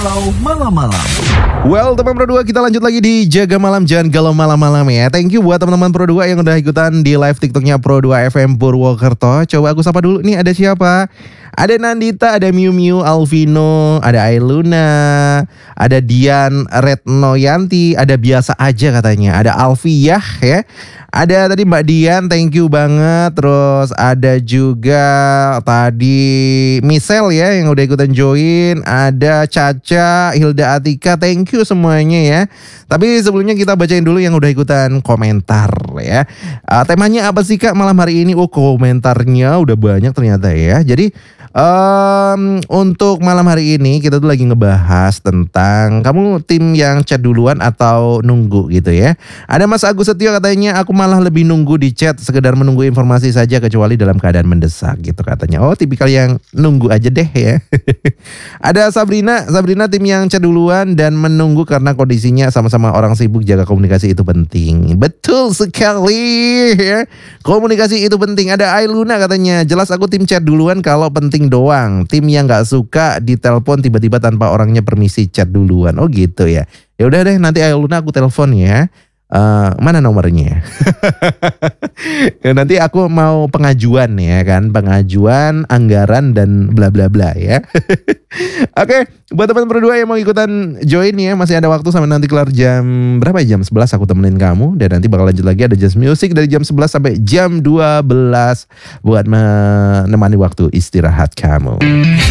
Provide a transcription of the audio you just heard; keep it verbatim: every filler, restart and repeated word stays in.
Galau malam-malam. Well, teman Pro dua, kita lanjut lagi di Jaga Malam, jangan galau malam-malam ya. Thank you buat teman-teman Pro dua yang udah ikutan di live TikToknya Pro dua F M Purwokerto. Coba aku sapa dulu nih, ada siapa? Ada Nandita, ada Miu Miu, Alvino, ada Ailuna, ada Dian Retnoyanti, ada biasa aja katanya, ada Alfiyah ya. Ada tadi Mbak Dian, thank you banget. Terus ada juga tadi Michelle ya yang udah ikutan join. Ada Caca, Hilda Atika, thank you semuanya ya. Tapi sebelumnya kita bacain dulu yang udah ikutan komentar ya. Uh, temanya apa sih Kak malam hari ini? Oh, komentarnya udah banyak ternyata ya. Jadi um, untuk malam hari ini kita tuh lagi ngebahas tentang kamu tim yang chat duluan atau nunggu gitu ya. Ada Mas Agus Setio katanya, aku malah lebih nunggu di chat, sekedar menunggu informasi saja kecuali dalam keadaan mendesak gitu katanya. Oh, tipikal yang nunggu aja deh ya. Ada Sabrina, Sabrina tim yang chat duluan dan menunggu karena kondisinya sama-sama orang sibuk, jaga komunikasi itu penting. Betul sekali ya. Komunikasi itu penting. Ada Ailuna katanya, jelas aku tim chat duluan kalau penting doang. Tim yang gak suka ditelepon tiba-tiba tanpa orangnya permisi chat duluan. Oh gitu ya. Ya udah deh, nanti Ailuna aku telepon ya. Uh, mana nomornya? Nanti aku mau pengajuan ya kan, pengajuan anggaran dan bla bla bla ya. Oke, buat teman berdua yang mau ikutan join ya, masih ada waktu sampai nanti kelar jam berapa ya? Jam sebelas aku temenin kamu, dan nanti bakal lanjut lagi ada Just Music dari jam sebelas sampai jam dua belas buat menemani waktu istirahat kamu.